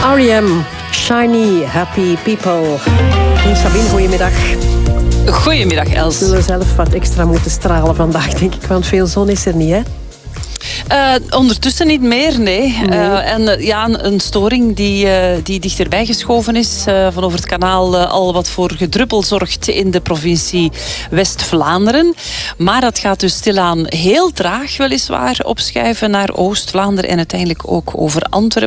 R.E.M. Shiny Happy People. Sabine, goedemiddag. Goedemiddag, Els. We zullen zelf wat extra moeten stralen vandaag, denk ik, want veel zon is er niet, hè? Ondertussen niet meer, nee. Een storing die dichterbij geschoven is. Van over het kanaal al wat voor gedruppel zorgt in de provincie West-Vlaanderen. Maar dat gaat dus stilaan heel traag weliswaar opschuiven naar Oost-Vlaanderen en uiteindelijk ook over Antwerpen.